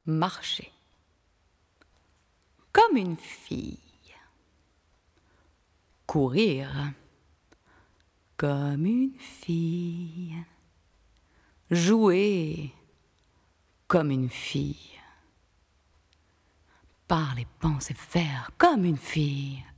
marcher comme une fille, courir comme une fille, jouer comme une fille, parler, penser, faire comme une fille.